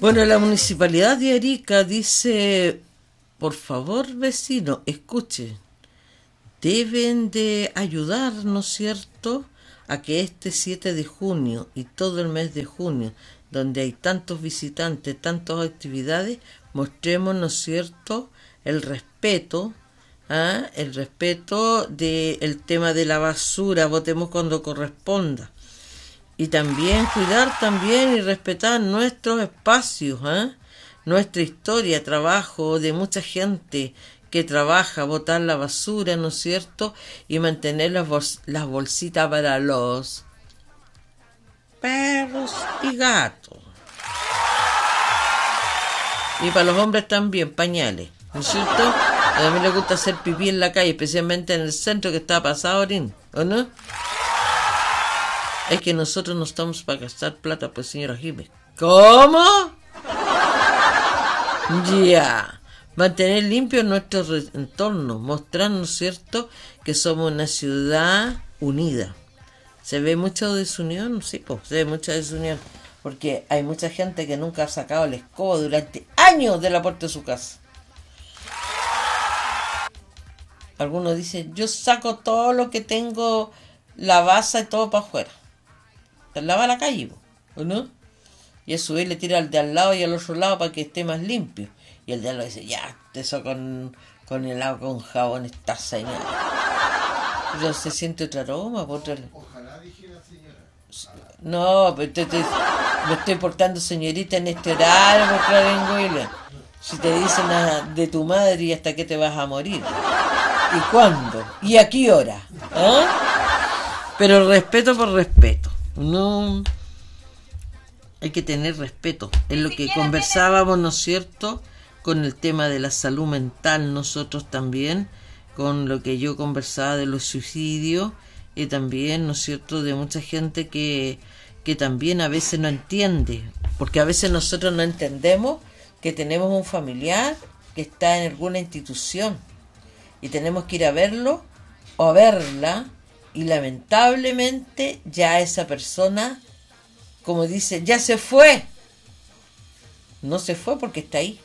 Bueno, la municipalidad de Arica dice, por favor, vecino, escuche, deben de ayudar, ¿no es cierto?, a que este 7 de junio y todo el mes de junio, donde hay tantos visitantes, tantas actividades, mostremos, ¿no es cierto?, el respeto, el respeto del tema de la basura, votemos cuando corresponda. Y también cuidar también y respetar nuestros espacios, nuestra historia, trabajo de mucha gente que trabaja, botar la basura, ¿no es cierto? Y mantener las bolsitas para los perros y gatos. Y para los hombres también, pañales, ¿no es cierto? A mí me gusta hacer pipí en la calle, especialmente en el centro que está pasado orín, ¿o no? Es que nosotros no estamos para gastar plata, pues, señora Jiménez. ¿Cómo? Ya. Mantener limpio nuestro entorno, mostrarnos, ¿cierto?, que somos una ciudad unida. ¿Se ve mucha desunión? Sí, pues, se ve mucha desunión. Porque hay mucha gente que nunca ha sacado el escobo durante años de la puerta de su casa. Algunos dicen, yo saco todo lo que tengo, la basa y todo para afuera. Te lava la calle, ¿o no? Y a su vez le tira al de al lado y al otro lado para que esté más limpio. Y el de al lado dice, ya, eso con el agua con jabón está señal. Pero se siente otro aroma. Ojalá dijera señora. No, pero me estoy portando señorita en este horario, Clarenguela. Si te dicen de tu madre y hasta que te vas a morir. ¿Y cuándo? ¿Y a qué hora? Pero respeto por respeto. No, hay que tener respeto. Es lo que conversábamos, ¿no es cierto?, con el tema de la salud mental, nosotros también, con lo que yo conversaba de los suicidios, y también, ¿no es cierto?, de mucha gente que también a veces no entiende, porque a veces nosotros no entendemos que tenemos un familiar que está en alguna institución y tenemos que ir a verlo o a verla, y lamentablemente ya esa persona, como dice, ya se fue. No se fue porque está ahí.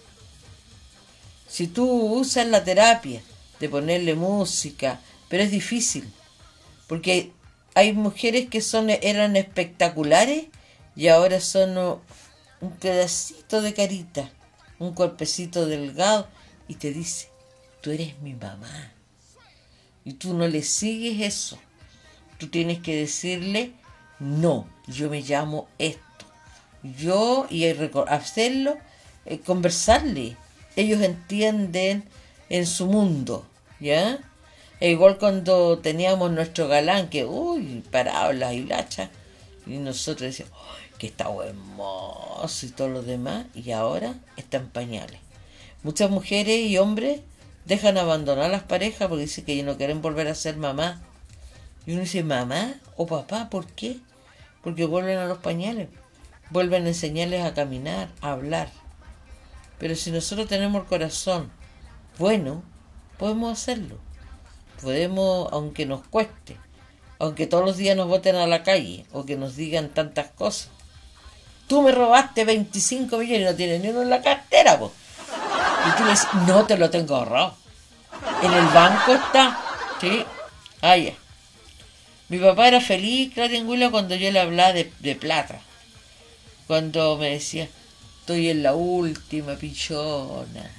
Si tú usas la terapia de ponerle música, pero es difícil, porque hay mujeres que eran espectaculares y ahora son un pedacito de carita, un cuerpecito delgado, y te dice, tú eres mi mamá. Y tú no le sigues eso. Tú tienes que decirle, no, yo me llamo esto. Yo, y hacerlo, conversarle. Ellos entienden en su mundo, ¿ya? E igual cuando teníamos nuestro galán, que, parado las hilachas, y nosotros decíamos, que está hermoso y todo lo demás, y ahora está en pañales. Muchas mujeres y hombres dejan abandonar las parejas porque dicen que no quieren volver a ser mamá. Y uno dice, mamá o papá, ¿por qué? Porque vuelven a los pañales, vuelven a enseñarles a caminar, a hablar. Pero si nosotros tenemos el corazón bueno, podemos hacerlo. Podemos, aunque nos cueste, aunque todos los días nos boten a la calle, o que nos digan tantas cosas. Tú me robaste 25 millones y no tienes ni uno en la cartera, po. Y tú le dices, no, te lo tengo ahorrado. En el banco está. Sí, ya. Mi papá era feliz, Clarenguila, cuando yo le hablaba de plata. Cuando me decía, estoy en la última, pichona.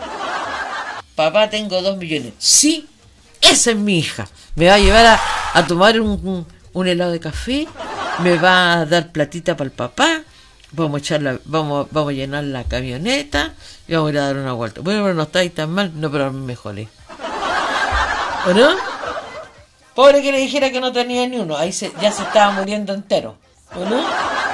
Papá, tengo 2 millones. Sí, esa es mi hija. Me va a llevar a tomar un helado de café. Me va a dar platita para el papá. Vamos a llenar la camioneta y vamos a ir a dar una vuelta. Bueno, pero no estáis tan mal. No, pero a mí me jolé. ¿O no? Pobre que le dijera que no tenía ni uno. Ahí ya se estaba muriendo entero. ¿O no?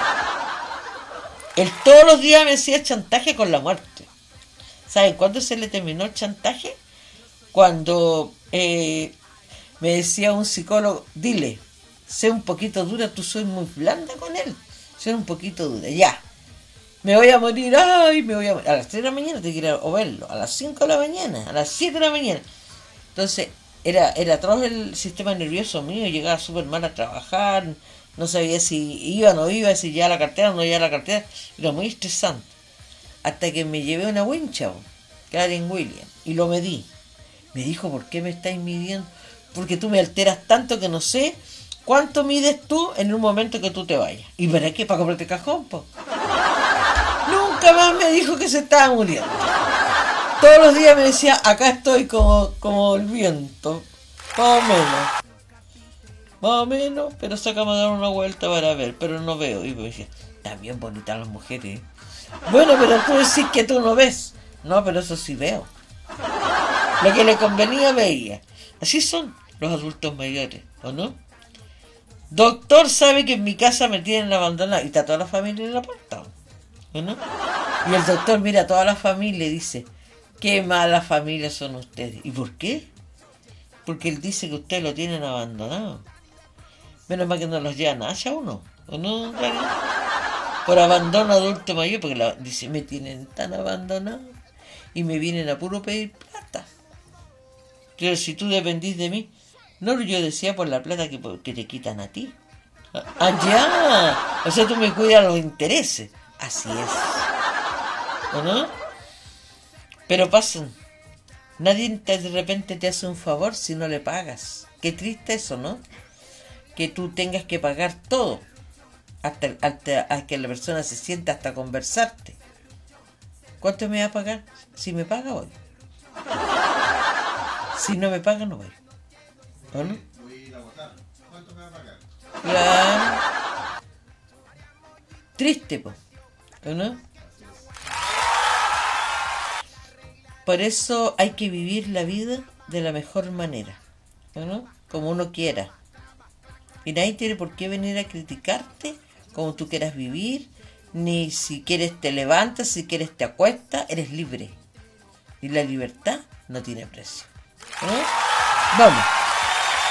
Él todos los días me hacía chantaje con la muerte. ¿Saben cuándo se le terminó el chantaje? Cuando me decía un psicólogo, dile, sé un poquito dura, tú soy muy blanda con él. Sé un poquito dura, ya. Me voy a morir, me voy a morir. A las 3 de la mañana te quiero verlo. A las 5 de la mañana, a las 7 de la mañana. Entonces, era atroz el sistema nervioso mío, llegaba súper mal a trabajar, no sabía si iba o no iba, si ya la cartera o no ya la cartera, era muy estresante. hasta que me llevé una wincha, Karen Williams, y lo medí. Me dijo, ¿por qué me estáis midiendo? Porque tú me alteras tanto que no sé cuánto mides tú en un momento que tú te vayas. ¿Y para qué? ¿Para comprarte cajón, po? Nunca más me dijo que se estaba muriendo. Todos los días me decía, acá estoy como el viento. Más o menos. Más o menos, pero sácame a dar una vuelta para ver, pero no veo. Y me decía, están bien bonitas las mujeres. Bueno, pero tú decís que tú no ves. No, pero eso sí veo. Lo que le convenía veía. Así son los adultos mayores, ¿o no? Doctor sabe que en mi casa me tienen abandonada y está toda la familia en la puerta, ¿o no? Y el doctor mira a toda la familia y dice, qué mala familia son ustedes. ¿Y por qué? Porque él dice que ustedes lo tienen abandonado. Menos mal que no los llevan hacia uno, ¿o no? Por abandono adulto mayor, porque dice, me tienen tan abandonado y me vienen a puro pedir plata. Pero si tú dependís de mí, no, yo decía por la plata que te quitan a ti. Ya, o sea, tú me cuidas los intereses. Así es, ¿o no? Pero pasan. Nadie de repente te hace un favor si no le pagas. Qué triste eso, ¿no? Que tú tengas que pagar todo. Hasta que la persona se sienta hasta conversarte. ¿Cuánto me va a pagar? Si me paga, voy. Si no me paga, no voy. ¿O no? Voy a ir a votar. ¿Cuánto me va a pagar? Claro. Triste, po. ¿O no? Por eso hay que vivir la vida de la mejor manera, ¿no? Como uno quiera. Y nadie tiene por qué venir a criticarte como tú quieras vivir, ni si quieres te levantas, si quieres te acuestas, eres libre. Y la libertad no tiene precio, ¿no? Vamos.